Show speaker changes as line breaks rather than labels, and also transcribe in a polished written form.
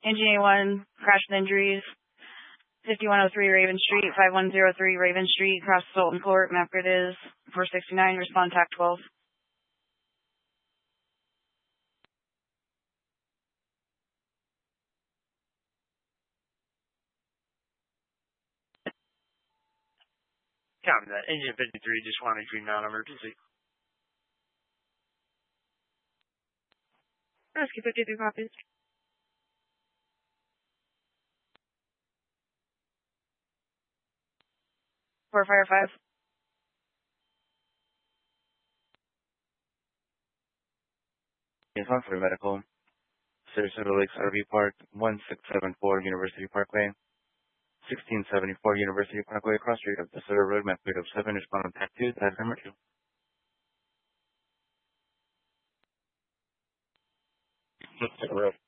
Engine A1, crash and injuries. 5103 Raven Street, 5103 Raven Street, across Sultan Court. Map grid is 469. Respond TAC 12.
Copy that. Engine 53 just wanted to remount emergency.
Rescue 53 copies.
Fire 5.
Yes, on for medical. Sarasota Lakes RV Park, 1674 University Parkway. 1674 University Parkway, cross street of the Sutter Road, map grid of 7, respond on TAC 2, TAC number 2.
Road.